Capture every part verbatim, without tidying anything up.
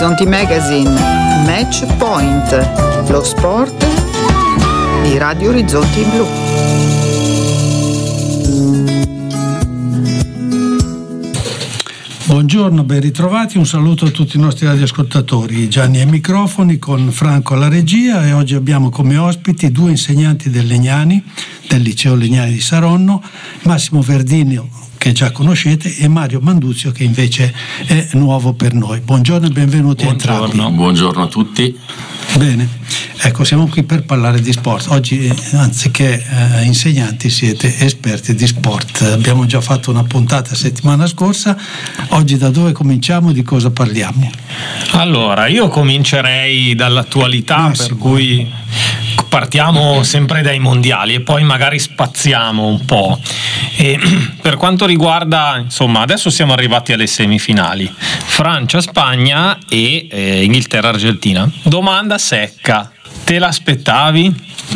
Orizzonti Magazine, Match Point, lo sport di Radio Orizzonti Blu. Buongiorno, ben ritrovati, un saluto a tutti i nostri radioascoltatori. Gianni ai microfoni con Franco alla regia, e oggi abbiamo come ospiti due insegnanti del Legnani, del Liceo Legnani di Saronno, Massimo Verdini, che già conoscete, e Mario Manduzio, che invece è nuovo per noi. Buongiorno e benvenuti Buongiorno. a entrambi. Buongiorno a tutti. Bene, ecco, siamo qui per parlare di sport. Oggi, anziché eh, insegnanti, siete esperti di sport. Abbiamo già fatto una puntata settimana scorsa. Oggi da dove cominciamo? Di cosa parliamo? Allora, io comincerei dall'attualità, Massimo. Per cui partiamo sempre dai mondiali e poi magari spaziamo un po'. E per quanto riguarda, insomma, adesso siamo arrivati alle semifinali: Francia, Spagna e eh, Inghilterra, Argentina. Domanda secca: te l'aspettavi?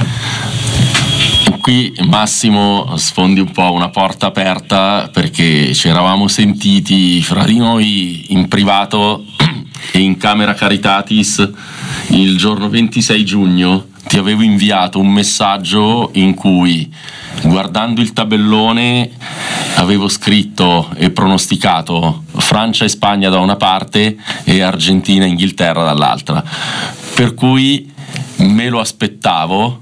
Qui Massimo sfondi un po' una porta aperta, perché ci eravamo sentiti fra di noi in privato e in camera Caritatis il giorno ventisei giugno. Ti avevo inviato un messaggio in cui, guardando il tabellone, avevo scritto e pronosticato Francia e Spagna da una parte e Argentina e Inghilterra dall'altra, per cui me lo aspettavo.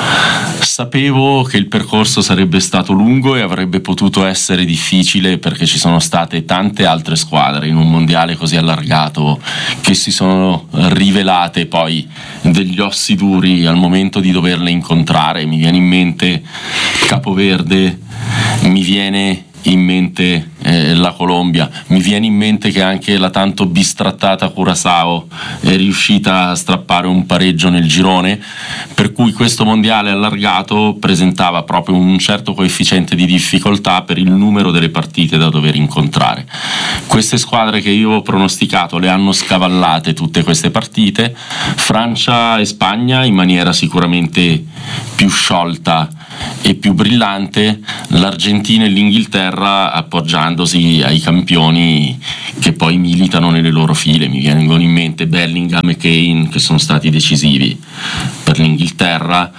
Sapevo che il percorso sarebbe stato lungo e avrebbe potuto essere difficile, perché ci sono state tante altre squadre in un mondiale così allargato che si sono rivelate poi degli ossi duri al momento di doverle incontrare. Mi viene in mente Capoverde, mi viene in mente eh, la Colombia, mi viene in mente che anche la tanto bistrattata Curaçao è riuscita a strappare un pareggio nel girone, per cui questo mondiale allargato presentava proprio un certo coefficiente di difficoltà per il numero delle partite da dover incontrare. Queste squadre che io ho pronosticato le hanno scavallate tutte queste partite, Francia e Spagna in maniera sicuramente più sciolta e più brillante, l'Argentina e l'Inghilterra appoggiandosi ai campioni che poi militano nelle loro file. Mi vengono in mente Bellingham e Kane, che sono stati decisivi per l'Inghilterra.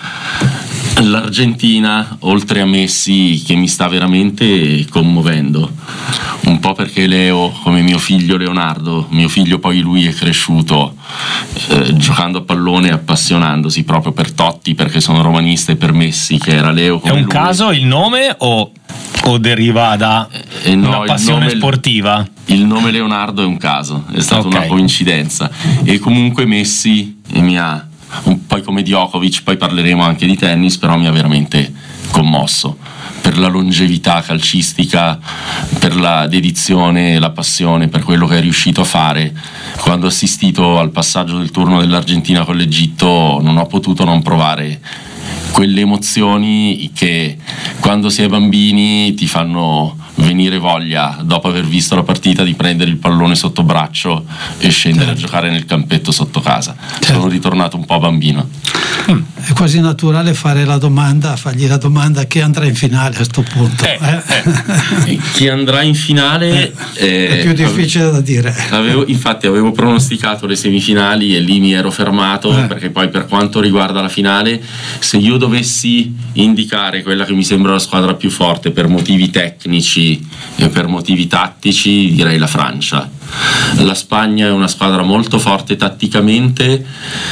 L'Argentina, oltre a Messi, che mi sta veramente commuovendo, un po' perché Leo, come mio figlio Leonardo, mio figlio poi lui è cresciuto eh, giocando a pallone e appassionandosi proprio per Totti, perché sono romanista, e per Messi, che era Leo come È un lui. caso il nome o, o deriva da eh, no, una passione il nome, sportiva? Il nome Leonardo è un caso, è stata Okay. una coincidenza. E comunque Messi mi ha, un po' come Djokovic, poi parleremo anche di tennis, però mi ha veramente commosso per la longevità calcistica, per la dedizione e la passione per quello che è riuscito a fare. Quando ho assistito al passaggio del turno dell'Argentina con l'Egitto non ho potuto non provare quelle emozioni che quando si è bambini ti fanno venire voglia, dopo aver visto la partita, di prendere il pallone sotto braccio e scendere certo. a giocare nel campetto sotto casa. Certo. Sono ritornato un po' bambino. Mm. È quasi naturale fare la domanda, fargli la domanda: chi andrà in finale a questo punto? Eh, eh. Chi andrà in finale eh, è più difficile avevo, da dire. Avevo, infatti avevo pronosticato le semifinali e lì mi ero fermato, eh. perché poi per quanto riguarda la finale, se io dovessi indicare quella che mi sembra la squadra più forte per motivi tecnici e per motivi tattici, direi la Francia. La Spagna è una squadra molto forte tatticamente,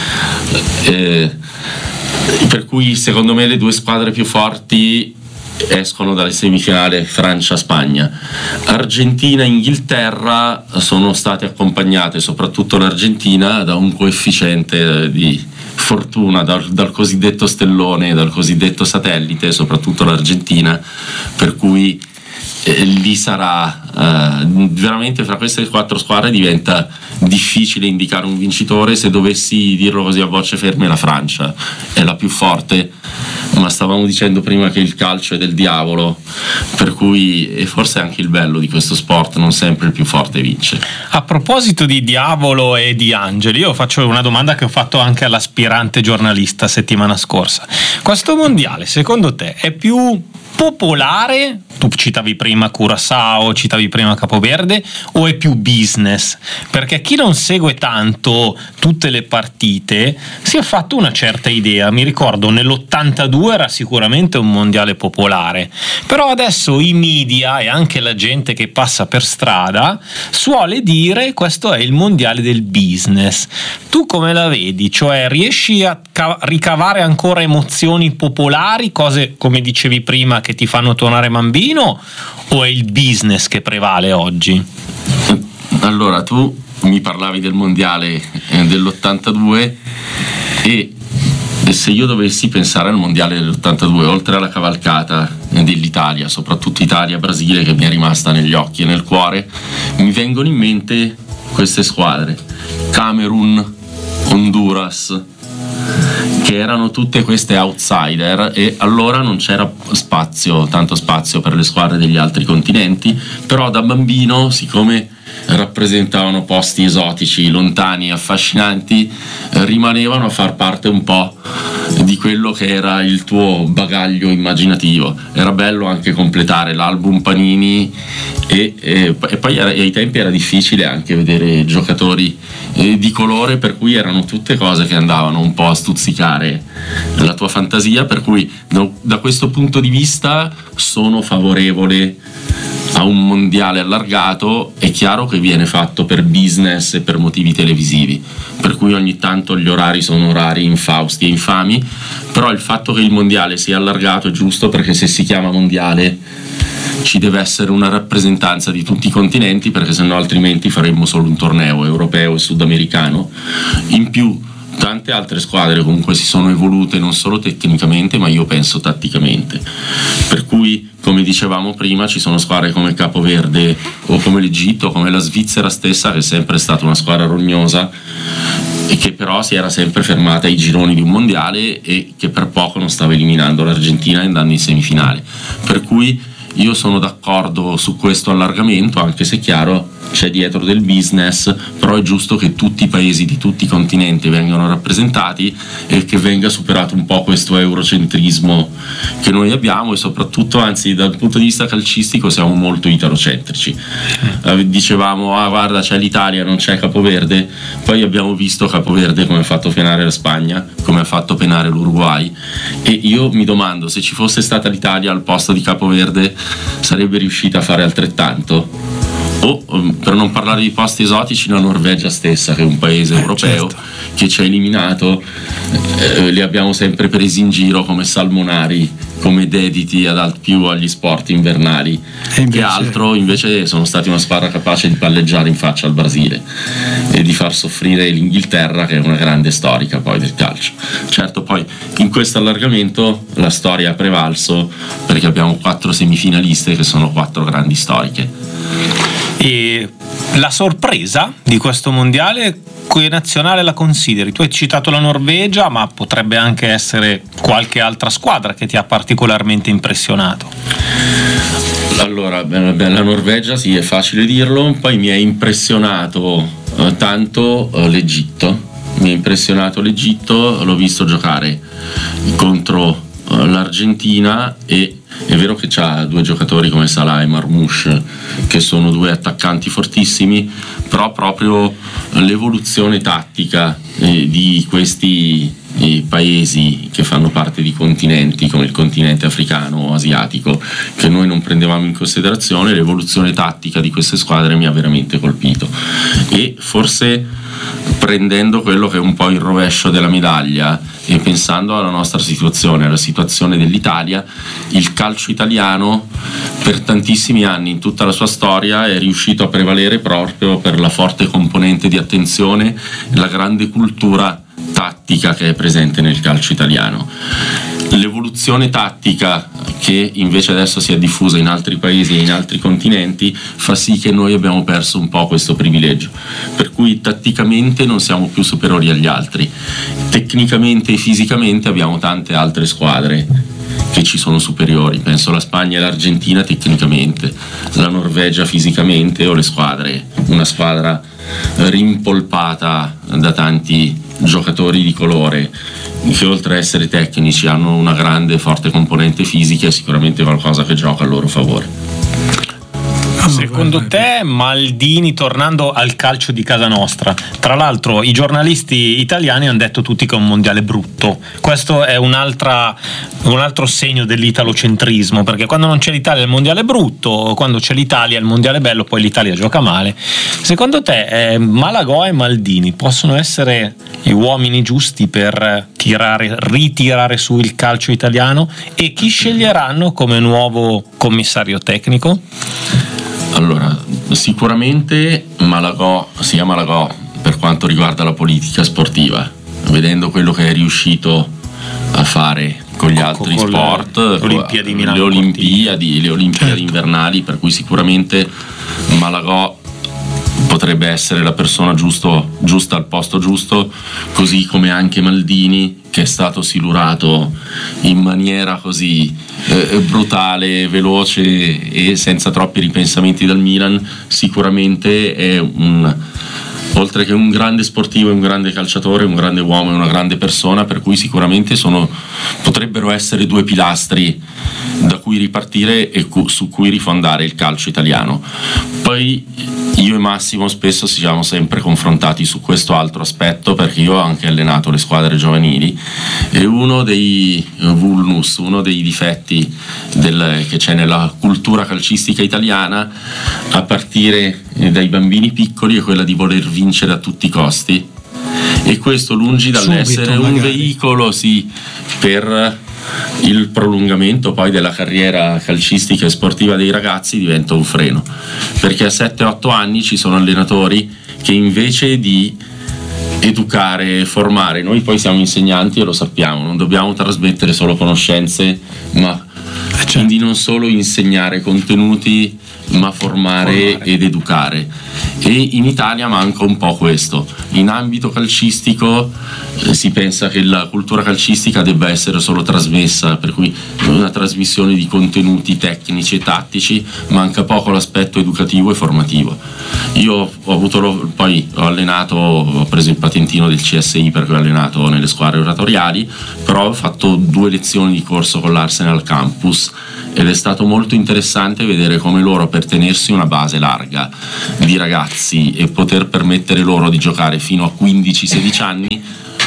eh, per cui secondo me le due squadre più forti escono dalle semifinali, Francia-Spagna. Argentina e Inghilterra sono state accompagnate, soprattutto l'Argentina, da un coefficiente di fortuna, dal, dal cosiddetto stellone, dal cosiddetto satellite, soprattutto l'Argentina, per cui eh, lì sarà eh, veramente, fra queste quattro squadre diventa difficile indicare un vincitore. Se dovessi dirlo così a voce ferme, la Francia è la più forte, ma stavamo dicendo prima che il calcio è del diavolo, per cui, e forse anche il bello di questo sport, non sempre il più forte vince. A proposito di diavolo e di angeli, io faccio una domanda che ho fatto anche all'aspirante giornalista settimana scorsa. Questo mondiale, secondo te, è più popolare Tu citavi prima Curaçao, citavi prima Capoverde, o è più business? Perché chi non segue tanto tutte le partite si è fatto una certa idea. Mi ricordo nell'ottantadue era sicuramente un mondiale popolare, però adesso i media e anche la gente che passa per strada suole dire questo è il mondiale del business. Tu come la vedi? Cioè riesci a ca- ricavare ancora emozioni popolari, cose come dicevi prima che ti fanno tornare bambino, o è il business che prevale oggi? Allora, tu mi parlavi del mondiale dell'ottantadue e se io dovessi pensare al mondiale dell'ottantadue, oltre alla cavalcata dell'Italia, soprattutto Italia-Brasile che mi è rimasta negli occhi e nel cuore, mi vengono in mente queste squadre: Camerun, Honduras, che erano tutte queste outsider, e allora non c'era spazio, tanto spazio per le squadre degli altri continenti, però da bambino, siccome rappresentavano posti esotici, lontani, affascinanti, rimanevano a far parte un po' di quello che era il tuo bagaglio immaginativo. Era bello anche completare l'album Panini e, e, e poi era, e ai tempi era difficile anche vedere giocatori eh, di colore, per cui erano tutte cose che andavano un po' a stuzzicare la tua fantasia, per cui da, da questo punto di vista sono favorevole a un mondiale allargato. È chiaro che viene fatto per business e per motivi televisivi, per cui ogni tanto gli orari sono orari infausti e infami, però il fatto che il mondiale sia allargato è giusto, perché se si chiama mondiale ci deve essere una rappresentanza di tutti i continenti, perché sennò altrimenti faremmo solo un torneo europeo e sudamericano. In più tante altre squadre comunque si sono evolute non solo tecnicamente, ma io penso tatticamente, per cui come dicevamo prima ci sono squadre come Capoverde o come l'Egitto, come la Svizzera stessa, che è sempre stata una squadra rognosa e che però si era sempre fermata ai gironi di un mondiale e che per poco non stava eliminando l'Argentina e andando in semifinale, per cui io sono d'accordo su questo allargamento, anche se chiaro c'è dietro del business, però è giusto che tutti i paesi di tutti i continenti vengano rappresentati e che venga superato un po' questo eurocentrismo che noi abbiamo, e soprattutto, anzi dal punto di vista calcistico siamo molto italocentrici. Eh, dicevamo ah guarda c'è l'Italia, non c'è Capoverde, poi abbiamo visto Capoverde come ha fatto penare la Spagna, come ha fatto penare l'Uruguay, e io mi domando se ci fosse stata l'Italia al posto di Capoverde sarebbe riuscita a fare altrettanto. O per non parlare di posti esotici, la Norvegia stessa, che è un paese eh, europeo, certo, che ci ha eliminato, eh, li abbiamo sempre presi in giro come salmonari, come dediti ad alt- più agli sport invernali, invece... che altro. Invece sono stati una squadra capace di palleggiare in faccia al Brasile e di far soffrire l'Inghilterra, che è una grande storica poi del calcio. Certo, poi in questo allargamento la storia ha prevalso, perché abbiamo quattro semifinaliste che sono quattro grandi storiche. E la sorpresa di questo mondiale, che nazionale la consideri? Tu hai citato la Norvegia, ma potrebbe anche essere qualche altra squadra che ti ha particolarmente impressionato. Allora, la Norvegia sì, è facile dirlo, poi mi ha impressionato eh, tanto eh, l'Egitto, mi ha impressionato l'Egitto, l'ho visto giocare contro eh, l'Argentina, e è vero che c'ha due giocatori come Salah e Marmoush, che sono due attaccanti fortissimi, però proprio l'evoluzione tattica eh, di questi eh, paesi che fanno parte di continenti come il continente africano o asiatico, che noi non prendevamo in considerazione, l'evoluzione tattica di queste squadre mi ha veramente colpito. E forse, prendendo quello che è un po' il rovescio della medaglia e pensando alla nostra situazione, alla situazione dell'Italia, il calcio italiano per tantissimi anni in tutta la sua storia è riuscito a prevalere proprio per la forte componente di attenzione e la grande cultura tattica che è presente nel calcio italiano. L'evoluzione tattica, che invece adesso si è diffusa in altri paesi e in altri continenti, fa sì che noi abbiamo perso un po' questo privilegio, per cui tatticamente non siamo più superiori agli altri, tecnicamente e fisicamente abbiamo tante altre squadre che ci sono superiori, penso alla Spagna e l'Argentina tecnicamente, la Norvegia fisicamente, o le squadre, una squadra rimpolpata da tanti giocatori di colore che oltre a essere tecnici hanno una grande forte componente fisica, è sicuramente qualcosa che gioca a loro favore. Secondo te Maldini, tornando al calcio di casa nostra, tra l'altro i giornalisti italiani hanno detto tutti che è un mondiale brutto, questo è un'altra, un altro segno dell'italocentrismo, perché quando non c'è l'Italia il mondiale è brutto, quando c'è l'Italia il mondiale è bello, poi l'Italia gioca male. Secondo te eh, Malagò e Maldini possono essere gli uomini giusti per tirare, ritirare su il calcio italiano, e chi sceglieranno come nuovo commissario tecnico? Allora, sicuramente Malagò, sia Malagò per quanto riguarda la politica sportiva, vedendo quello che è riuscito a fare con gli con, altri con sport, le Olimpiadi, le Olimpiadi, le Olimpiadi invernali, per cui sicuramente Malagò potrebbe essere la persona giusto, giusta al posto giusto, così come anche Maldini, che è stato silurato in maniera così eh, brutale, veloce e senza troppi ripensamenti dal Milan. Sicuramente è un, oltre che un grande sportivo, un grande calciatore, un grande uomo e una grande persona, per cui sicuramente sono, potrebbero essere due pilastri da cui ripartire e cu- su cui rifondare il calcio italiano. Poi io e Massimo spesso ci siamo sempre confrontati su questo altro aspetto, perché io ho anche allenato le squadre giovanili, e uno dei vulnus, uno dei difetti del, che c'è nella cultura calcistica italiana, a partire dai bambini piccoli, è quella di voler vincere a tutti i costi, e questo, lungi dall'essere Subito, un veicolo sì, per il prolungamento poi della carriera calcistica e sportiva dei ragazzi, diventa un freno, perché a sette otto anni ci sono allenatori che invece di educare, formare, noi poi siamo insegnanti e lo sappiamo, non dobbiamo trasmettere solo conoscenze, ma certo. Quindi non solo insegnare contenuti, ma formare, formare ed educare. E in Italia manca un po' questo. In ambito calcistico eh, si pensa che la cultura calcistica debba essere solo trasmessa, per cui una trasmissione di contenuti tecnici e tattici, manca poco l'aspetto educativo e formativo. Io ho avuto lo, poi ho allenato, ho preso il patentino del C S I perché ho allenato nelle squadre oratoriali, però ho fatto due lezioni di corso con l'Arsenal Campus, ed è stato molto interessante vedere come loro, per tenersi una base larga di ragazzi e poter permettere loro di giocare fino a quindici sedici anni,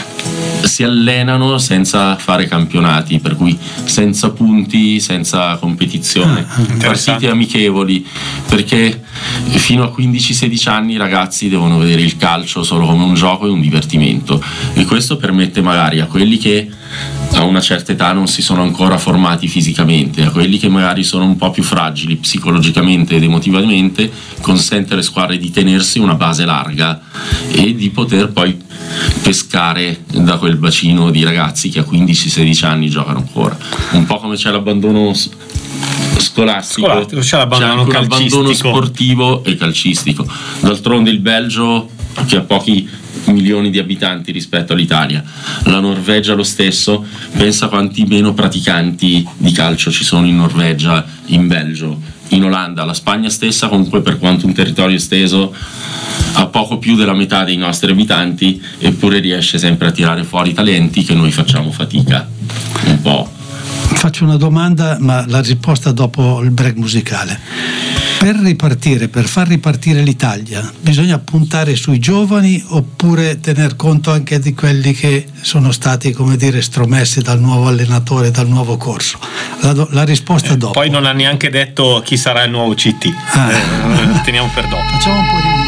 si allenano senza fare campionati, per cui senza punti, senza competizione, ah, partite amichevoli, perché fino a quindici sedici anni i ragazzi devono vedere il calcio solo come un gioco e un divertimento, e questo permette magari a quelli che a una certa età non si sono ancora formati fisicamente, a quelli che magari sono un po' più fragili psicologicamente ed emotivamente, consente alle squadre di tenersi una base larga e di poter poi pescare da quel bacino di ragazzi che a quindici sedici anni giocano ancora. Un po' come c'è l'abbandono scolastico, scolastico c'è l'abbandono, c'è anche un calcistico. abbandono sportivo e calcistico. D'altronde il Belgio, che ha pochi milioni di abitanti rispetto all'Italia, la Norvegia lo stesso, pensa quanti meno praticanti di calcio ci sono in Norvegia, in Belgio, in Olanda. La Spagna stessa, comunque, per quanto un territorio esteso, ha poco più della metà dei nostri abitanti, eppure riesce sempre a tirare fuori talenti che noi facciamo fatica un po'. Faccio una domanda, ma la risposta dopo il break musicale. Per ripartire, per far ripartire l'Italia, bisogna puntare sui giovani oppure tener conto anche di quelli che sono stati, come dire, estromessi dal nuovo allenatore, dal nuovo corso? La, do, la risposta eh, dopo. Poi non ha neanche detto chi sarà il nuovo C T. Ah. Eh, teniamo per dopo. Facciamo un po' di